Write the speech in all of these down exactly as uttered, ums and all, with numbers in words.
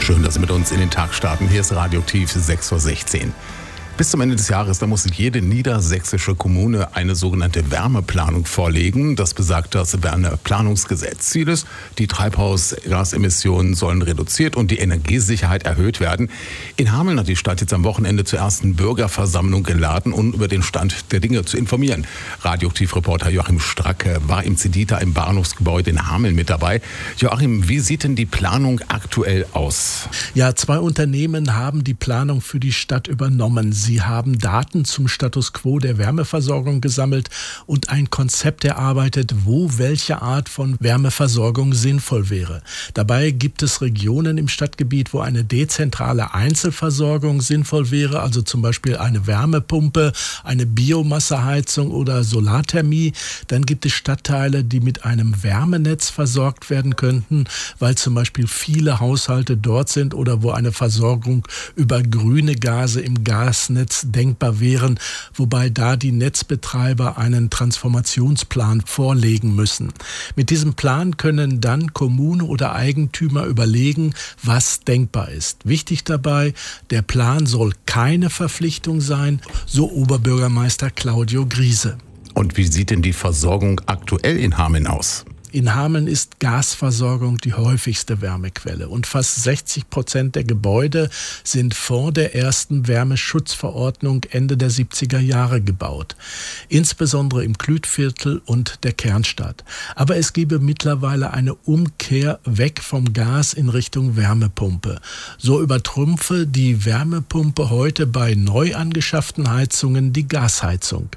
Schön, dass Sie mit uns in den Tag starten. Hier ist Radioaktiv sechs Uhr sechzehn. Bis zum Ende des Jahres, da muss jede niedersächsische Kommune eine sogenannte Wärmeplanung vorlegen. Das besagt das Wärmeplanungsgesetz. Ziel ist, die Treibhausgasemissionen sollen reduziert und die Energiesicherheit erhöht werden. In Hameln hat die Stadt jetzt am Wochenende zur ersten Bürgerversammlung geladen, um über den Stand der Dinge zu informieren. Radioaktiv-Reporter Joachim Stracke war im Zedita im Bahnhofsgebäude in Hameln mit dabei. Joachim, wie sieht denn die Planung aktuell aus? Ja, zwei Unternehmen haben die Planung für die Stadt übernommen. Sie haben Daten zum Status quo der Wärmeversorgung gesammelt und ein Konzept erarbeitet, wo welche Art von Wärmeversorgung sinnvoll wäre. Dabei gibt es Regionen im Stadtgebiet, wo eine dezentrale Einzelversorgung sinnvoll wäre, also zum Beispiel eine Wärmepumpe, eine Biomasseheizung oder Solarthermie. Dann gibt es Stadtteile, die mit einem Wärmenetz versorgt werden könnten, weil zum Beispiel viele Haushalte dort sind oder wo eine Versorgung über grüne Gase im Gasnetz denkbar wären, wobei da die Netzbetreiber einen Transformationsplan vorlegen müssen. Mit diesem Plan können dann Kommune oder Eigentümer überlegen, was denkbar ist. Wichtig dabei, der Plan soll keine Verpflichtung sein, so Oberbürgermeister Claudio Griese. Und wie sieht denn die Versorgung aktuell in Hameln aus? In Hameln ist Gasversorgung die häufigste Wärmequelle und fast sechzig Prozent der Gebäude sind vor der ersten Wärmeschutzverordnung Ende der siebziger Jahre gebaut. Insbesondere im Klütviertel und der Kernstadt. Aber es gebe mittlerweile eine Umkehr weg vom Gas in Richtung Wärmepumpe. So übertrumpfe die Wärmepumpe heute bei neu angeschafften Heizungen die Gasheizung.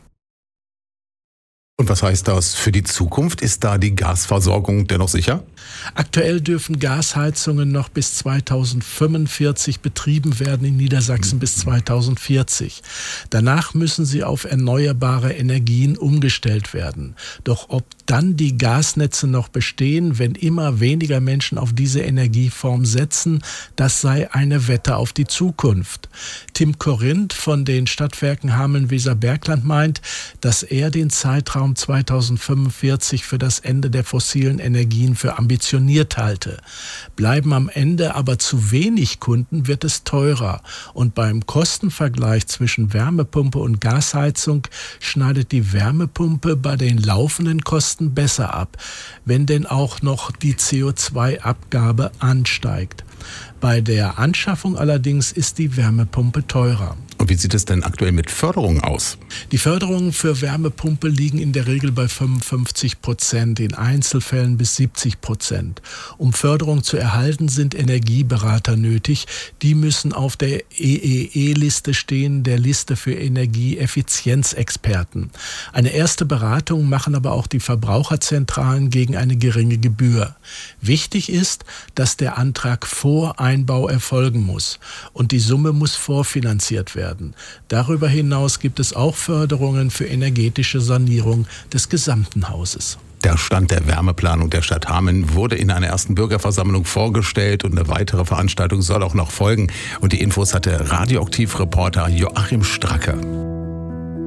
Und was heißt das für die Zukunft? Ist da die Gasversorgung dennoch sicher? Aktuell dürfen Gasheizungen noch bis zweitausendfünfundvierzig betrieben werden, in Niedersachsen bis zweitausendvierzig. Danach müssen sie auf erneuerbare Energien umgestellt werden. Doch ob dann die Gasnetze noch bestehen, wenn immer weniger Menschen auf diese Energieform setzen, das sei eine Wette auf die Zukunft. Tim Korinth von den Stadtwerken Hameln-Weser-Bergland meint, dass er den Zeitraum zweitausendfünfundvierzig für das Ende der fossilen Energien für ambitioniert halte. Bleiben am Ende aber zu wenig Kunden, wird es teurer. Und beim Kostenvergleich zwischen Wärmepumpe und Gasheizung schneidet die Wärmepumpe bei den laufenden Kosten besser ab, wenn denn auch noch die C O zwei Abgabe ansteigt. Bei der Anschaffung allerdings ist die Wärmepumpe teurer. Und wie sieht es denn aktuell mit Förderungen aus? Die Förderungen für Wärmepumpe liegen in der Regel bei fünfundfünfzig Prozent, in Einzelfällen bis siebzig Prozent. Um Förderung zu erhalten, sind Energieberater nötig. Die müssen auf der E E E-Liste stehen, der Liste für Energieeffizienzexperten. Eine erste Beratung machen aber auch die Verbraucherzentralen gegen eine geringe Gebühr. Wichtig ist, dass der Antrag vor Einbau erfolgen muss und die Summe muss vorfinanziert werden. Darüber hinaus gibt es auch Förderungen für energetische Sanierung des gesamten Hauses. Der Stand der Wärmeplanung der Stadt Hameln wurde in einer ersten Bürgerversammlung vorgestellt und eine weitere Veranstaltung soll auch noch folgen. Und die Infos hatte Radioaktiv-Reporter Joachim Stracke.